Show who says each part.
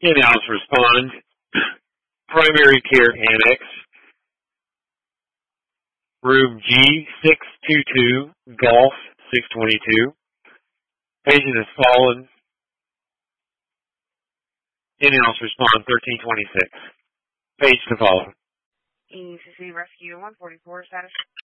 Speaker 1: In-house respond. Primary care annex. Room G622, Golf 622. Patient has fallen. In-house respond 1326. Page to follow.
Speaker 2: ECC Rescue 144 status.